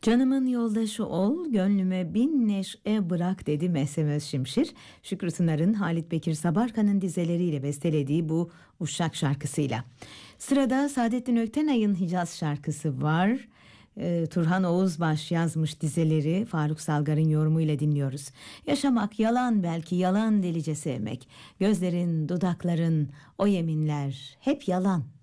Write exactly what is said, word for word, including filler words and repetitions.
Canımın yoldaşı ol, gönlüme bin neşe bırak dedi Mehsem Özşimşir. Şükrü Sınar'ın Halit Bekir Sabarkan'ın dizeleriyle bestelediği bu Uşak şarkısıyla. Sırada Saadettin Öktenay'ın Hicaz şarkısı var. Ee, Turhan Oğuzbaş yazmış dizeleri, Faruk Salgar'ın yorumuyla dinliyoruz. Yaşamak yalan, belki yalan delice sevmek. Gözlerin, dudakların, o yeminler hep yalan.